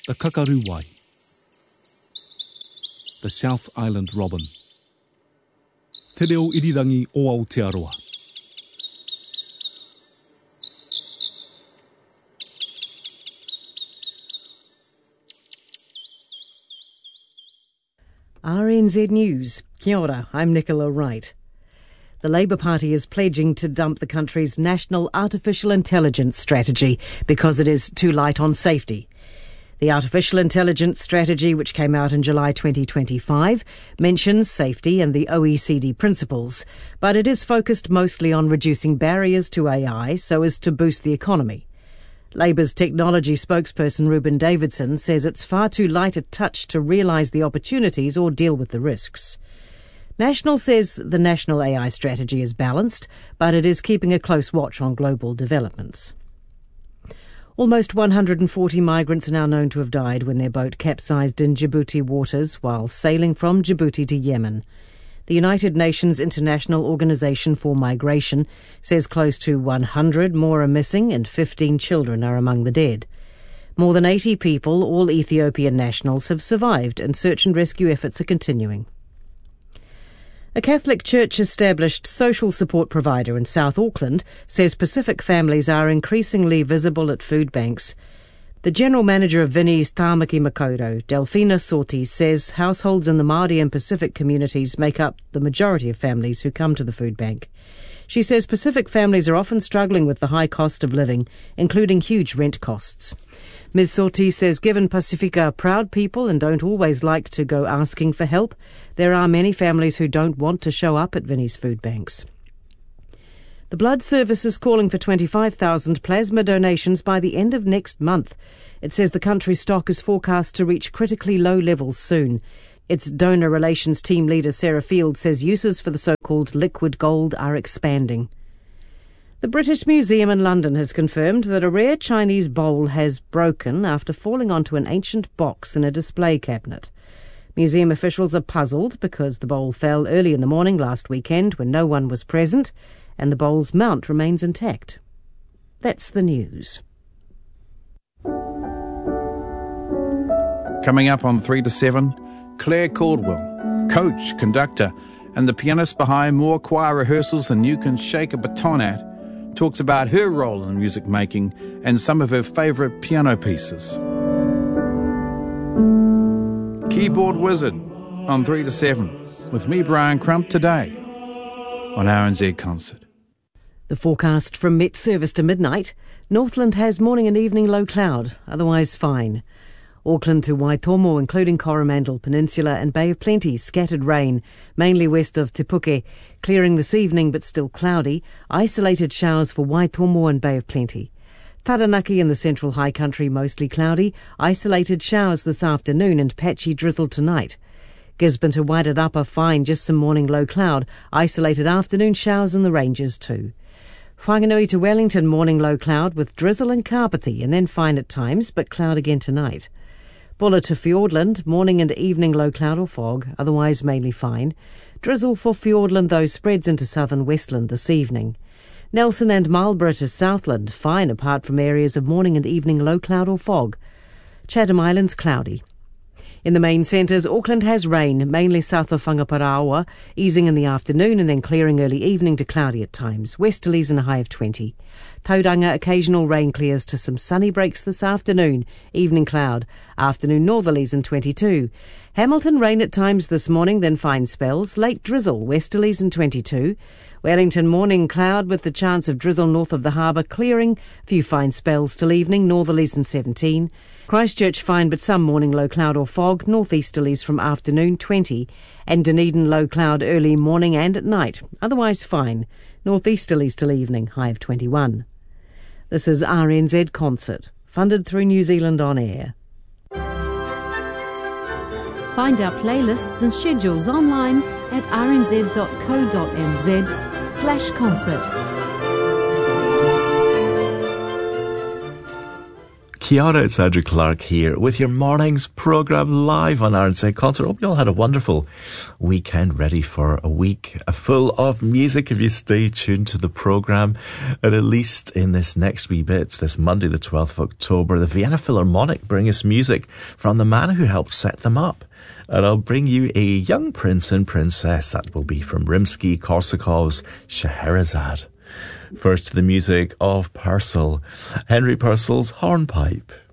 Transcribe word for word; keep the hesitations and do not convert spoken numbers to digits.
the kakaruwai, the South Island robin, te reo irirangi o Aotearoa. R N Z News. Kia ora, I'm Nicola Wright. The Labour Party is pledging to dump the country's national artificial intelligence strategy because it is too light on safety. The artificial intelligence strategy, which came out in July twenty twenty-five, mentions safety and the O E C D principles, but it is focused mostly on reducing barriers to A I so as to boost the economy. Labour's technology spokesperson Ruben Davidson says it's far too light a touch to realise the opportunities or deal with the risks. National says the national A I strategy is balanced, but it is keeping a close watch on global developments. Almost one hundred forty migrants are now known to have died when their boat capsized in Djibouti waters while sailing from Djibouti to Yemen. The United Nations International Organization for Migration says close to one hundred more are missing and fifteen children are among the dead. More than eighty people, all Ethiopian nationals, have survived and search and rescue efforts are continuing. A Catholic Church-established social support provider in South Auckland says Pacific families are increasingly visible at food banks. The general manager of Vinnie's Tāmaki Makaurau, Delphina Sorti, says households in the Māori and Pacific communities make up the majority of families who come to the food bank. She says Pacific families are often struggling with the high cost of living, including huge rent costs. Miz Sorti says given Pacifica are proud people and don't always like to go asking for help, there are many families who don't want to show up at Vinnie's food banks. The Blood Service is calling for twenty-five thousand plasma donations by the end of next month. It says the country's stock is forecast to reach critically low levels soon. Its donor relations team leader Sarah Field says uses for the so-called liquid gold are expanding. The British Museum in London has confirmed that a rare Chinese bowl has broken after falling onto an ancient box in a display cabinet. Museum officials are puzzled because the bowl fell early in the morning last weekend when no one was present, and the bowl's mount remains intact. That's the news. Coming up on three to seven, Claire Caldwell, coach, conductor, and the pianist behind more choir rehearsals than you can shake a baton at, talks about her role in music making and some of her favourite piano pieces. Keyboard Wizard on three to seven with me, Brian Crump, today on R N Z Concert. The forecast from Met Service to midnight. Northland has morning and evening low cloud, otherwise fine. Auckland to Waitomo, including Coromandel Peninsula and Bay of Plenty, scattered rain, mainly west of Te Puke, clearing this evening but still cloudy, isolated showers for Waitomo and Bay of Plenty. Taranaki in the central high country, mostly cloudy, isolated showers this afternoon and patchy drizzle tonight. Gisborne to Wairarapa, fine, just some morning low cloud, isolated afternoon showers in the ranges too. Whanganui to Wellington, morning low cloud with drizzle and Kapiti, and then fine at times, but cloud again tonight. Bulla to Fiordland, morning and evening low cloud or fog, otherwise mainly fine. Drizzle for Fiordland, though, spreads into southern Westland this evening. Nelson and Marlborough to Southland, fine apart from areas of morning and evening low cloud or fog. Chatham Islands, cloudy. In the main centres, Auckland has rain, mainly south of Whangaparaoa, easing in the afternoon and then clearing early evening to cloudy at times. Westerlies and a high of twenty. Tauranga, occasional rain clears to some sunny breaks this afternoon. Evening cloud. Afternoon northerlies and twenty-two. Hamilton, rain at times this morning, then fine spells. Late drizzle, westerlies and twenty-two. Wellington, morning cloud with the chance of drizzle north of the harbour, clearing. Few fine spells till evening, northerlies and seventeen. Christchurch, fine but some morning low cloud or fog, northeasterlies from afternoon, twenty. And Dunedin, low cloud early morning and at night, otherwise fine. Northeasterlies till evening, high of twenty-one. This is R N Z Concert, funded through New Zealand On Air. Find our playlists and schedules online at rnz.co.nz slash concert. Kia ora, it's Andrew Clark here with your morning's programme live on R N Z Concert. Hope you all had a wonderful weekend, ready for a week full of music if you stay tuned to the programme. And at least in this next wee bit, this Monday the twelfth of October, the Vienna Philharmonic bring us music from the man who helped set them up. And I'll bring you a young prince and princess. That will be from Rimsky-Korsakov's Scheherazade. First to the music of Purcell, Henry Purcell's Hornpipe.